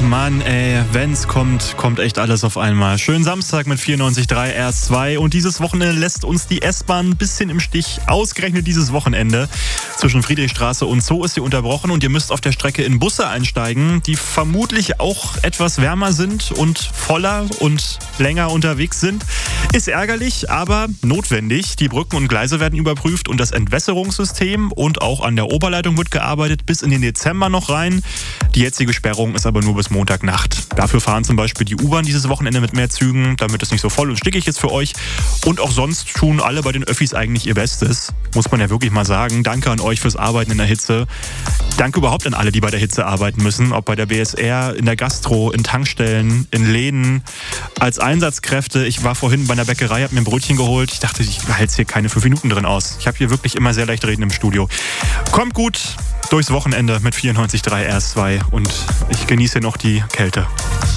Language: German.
Mann, ey, wenn's kommt, kommt echt alles auf einmal. Schönen Samstag mit 94.3 RS2 und dieses Wochenende lässt uns die S-Bahn ein bisschen im Stich. Ausgerechnet dieses Wochenende zwischen Friedrichstraße und Zoo ist sie unterbrochen und ihr müsst auf der Strecke in Busse einsteigen, die vermutlich auch etwas wärmer sind und voller und länger unterwegs sind. Ist ärgerlich, aber notwendig. Die Brücken und Gleise werden überprüft und das Entwässerungssystem und auch an der Oberleitung wird gearbeitet bis in den Dezember noch rein. Die jetzige Sperrung ist aber nur bis Montagnacht. Dafür fahren zum Beispiel die U-Bahn dieses Wochenende mit mehr Zügen, damit es nicht so voll und stickig ist für euch. Und auch sonst tun alle bei den Öffis eigentlich ihr Bestes. Muss man ja wirklich mal sagen. Danke an euch fürs Arbeiten in der Hitze. Danke überhaupt an alle, die bei der Hitze arbeiten müssen. Ob bei der BSR, in der Gastro, in Tankstellen, in Läden, als Einsatzkräfte. Ich war vorhin bei einer Bäckerei, habe mir ein Brötchen geholt. Ich dachte, ich halte es hier keine 5 Minuten drin aus. Ich habe hier wirklich immer sehr leicht reden im Studio. Kommt gut durchs Wochenende mit 94.3 RS2 und ich genieße noch die Kälte.